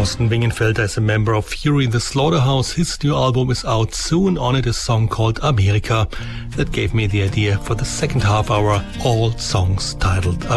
Thorsten Wingenfelder is a member of Fury the Slaughterhouse. His new album is out soon. On it is a song called America. That gave me the idea for the second half hour, all songs titled